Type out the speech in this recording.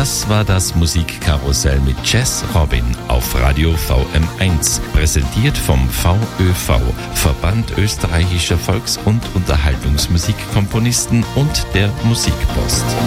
Das war das Musikkarussell mit Jazz Robin auf Radio VM1, präsentiert vom VÖV, Verband österreichischer Volks- und Unterhaltungsmusikkomponisten und der Musikpost.